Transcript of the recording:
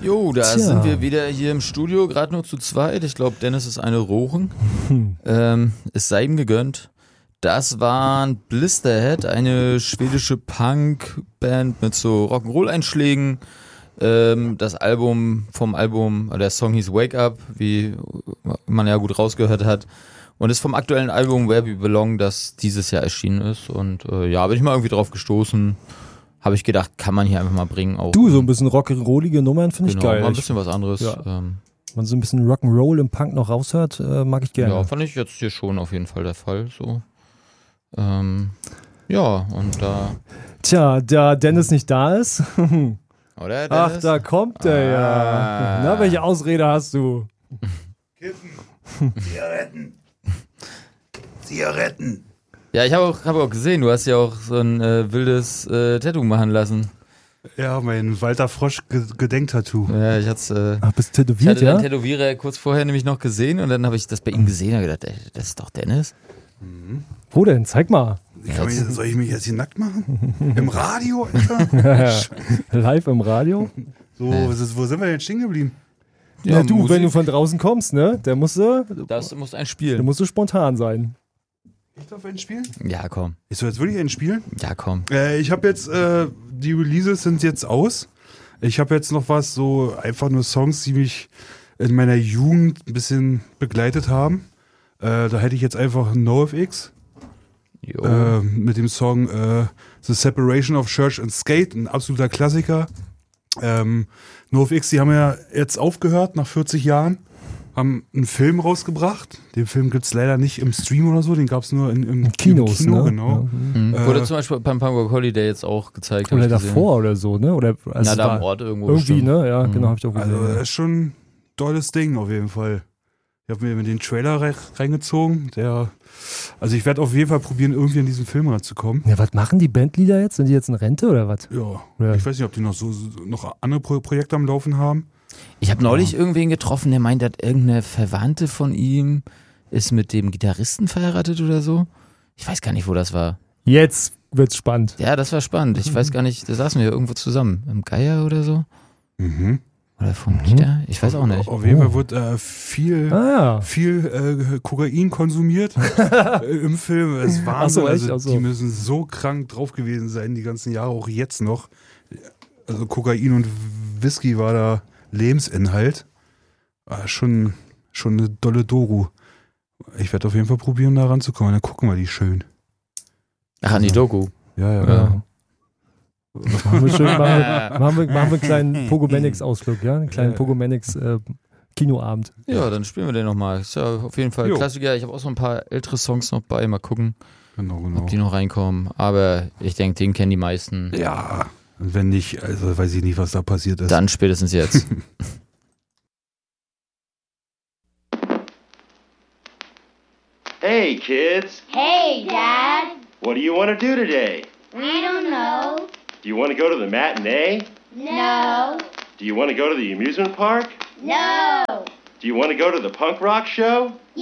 Jo, da sind wir wieder hier im Studio, gerade nur zu zweit. Ich glaube, Dennis ist eine Rochen. Es sei ihm gegönnt. Das waren Blisterhead, eine schwedische Punk-Band mit so Rock'n'Roll-Einschlägen. Das Album der Song hieß Wake Up, wie man ja gut rausgehört hat. Und ist vom aktuellen Album Where We Belong, das dieses Jahr erschienen ist. Und bin ich mal irgendwie drauf gestoßen. Habe ich gedacht, kann man hier einfach mal bringen. Auch so ein bisschen rock'n'rollige Nummern finde ich geil. Mal ein bisschen was anderes. Ja. Wenn man so ein bisschen Rock'n'Roll im Punk noch raushört, mag ich gerne. Ja, fand ich jetzt hier schon auf jeden Fall der Fall. So. Und da... Tja, da Dennis nicht da ist... Oder, Dennis? Ach, da kommt er ja. Na, welche Ausrede hast du? Kiffen. Zigaretten. Ja, ich habe auch gesehen, du hast ja auch so ein wildes Tattoo machen lassen. Ja, mein Walter Frosch Gedenktattoo. Ja, ich hatte bist tätowiert, den Tätowierer kurz vorher nämlich noch gesehen und dann habe ich das bei ihm gesehen und gedacht, das ist doch Dennis. Wo denn? Zeig mal. Soll ich mich jetzt hier nackt machen? Im Radio, Alter? Live im Radio? So, wo sind wir denn stehen geblieben? Ja, du, wenn du von draußen kommst, ne? Das muss ein Spiel. Da musst du spontan sein. Ich darf einen spielen? Ja, komm. Ich soll jetzt wirklich einen spielen? Ja, komm. Ich habe jetzt, die Releases sind jetzt aus. Ich habe jetzt noch was, so einfach nur Songs, die mich in meiner Jugend ein bisschen begleitet haben. Da hätte ich jetzt einfach NoFX mit dem Song The Separation of Church and Skate, ein absoluter Klassiker. NoFX, die haben ja jetzt aufgehört nach 40 Jahren, haben einen Film rausgebracht. Den Film gibt es leider nicht im Stream oder so, den gab es nur im Kinos, Kino, ne? Genau. Ja. Wurde zum Beispiel beim Punk Rock Holiday jetzt auch gezeigt. Oder davor oder so, ne? Oder, also da am Ort irgendwo. Irgendwie, bestimmt. Ne? Ja, genau, habe ich auch gesehen. Also das ist schon ein tolles Ding auf jeden Fall. Ich habe mir den Trailer reingezogen. Also ich werde auf jeden Fall probieren, irgendwie in diesen Film ranzukommen. Ja, was machen die Bandleader jetzt? Sind die jetzt in Rente oder was? Ja, ich weiß nicht, ob die noch andere Projekte am Laufen haben. Ich habe neulich irgendwen getroffen, der meint, dass irgendeine Verwandte von ihm ist mit dem Gitarristen verheiratet oder so. Ich weiß gar nicht, wo das war. Jetzt wird's spannend. Ja, das war spannend. Ich weiß gar nicht, da saßen wir irgendwo zusammen. Im Geier oder so. Mhm. Oder vom Dieter? Ich weiß auch nicht. Auf jeden Fall wird viel Kokain konsumiert im Film. Es ist Wahnsinn. Die müssen so krank drauf gewesen sein, die ganzen Jahre, auch jetzt noch. Also Kokain und Whisky war da Lebensinhalt. Schon eine dolle Doku. Ich werde auf jeden Fall probieren, da ranzukommen. Dann gucken wir die schön. Ach, an die Doku? Ja. Machen wir einen kleinen Pogomanix-Ausflug, ja? Einen kleinen Pogomanix-Kinoabend. Ja, dann spielen wir den nochmal. Ist ja auf jeden Fall Klassiker. Ich habe auch so ein paar ältere Songs noch bei. Mal gucken, ob die noch reinkommen. Aber ich denke, den kennen die meisten. Ja, und wenn nicht, also weiß ich nicht, was da passiert ist. Dann spätestens jetzt. Hey, kids. Hey, Dad. What do you want to do today? I don't know. Do you want to go to the matinee? No. Do you want to go to the amusement park? No. Do you want to go to the punk rock show? Yes.